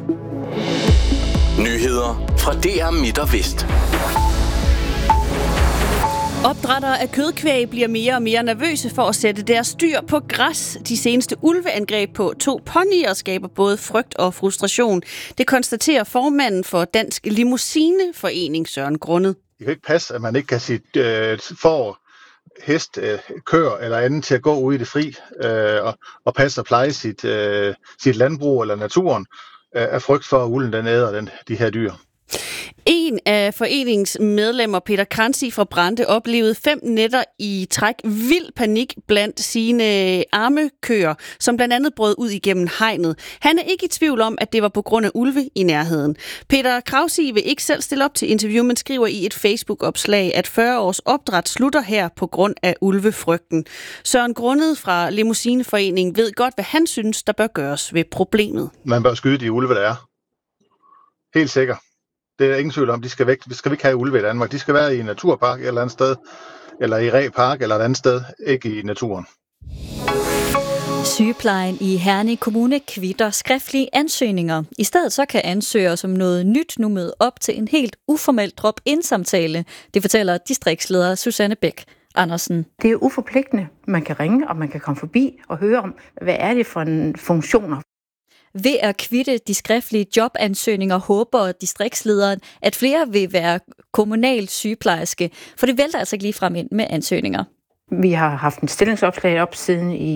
Nyheder fra DR Midt og Vest. Opdrættere af kødkvæg bliver mere og mere nervøse for at sætte deres dyr på græs. De seneste ulveangreb på 2 ponyer skaber både frygt og frustration. Det konstaterer formanden for Dansk Limousineforening, Søren Grundet. Det kan ikke passe, at man ikke kan sit får, hest, køer eller andet til at gå ud i det fri og passe og pleje sit landbrug eller naturen af frygt for, at ulden den æder de her dyr. En af foreningens medlemmer, Peter Kranzi fra Brande, oplevede 5 nætter i træk vild panik blandt sine armekøer, som blandt andet brød ud igennem hegnet. Han er ikke i tvivl om, at det var på grund af ulve i nærheden. Peter Kranzi vil ikke selv stille op til interview, men skriver i et Facebook-opslag, at 40 års opdræt slutter her på grund af ulvefrygten. Søren Grundet fra Limousineforeningen ved godt, hvad han synes, der bør gøres ved problemet. Man bør skyde de ulve, der er. Helt sikkert. Det er ingen tvivl om, de skal væk. Vi skal ikke have ulve i Danmark. De skal være i en naturpark et eller andet sted, eller i Ree Park eller et andet sted, ikke i naturen. Sygeplejen i Herning Kommune kvitter skriftlige ansøgninger. I stedet så kan ansøgere som noget nyt nu møde op til en helt uformel drop-in-samtale. Det fortæller distriktsleder Susanne Bæk Andersen. Det er uforpligtende. Man kan ringe, og man kan komme forbi og høre om, hvad er det for en funktioner. Ved at kvitte de skriftlige jobansøgninger håber distriktslederen, at flere vil være kommunal sygeplejerske, for det vælter altså ikke lige frem ind med ansøgninger. Vi har haft en stillingsopslag op siden i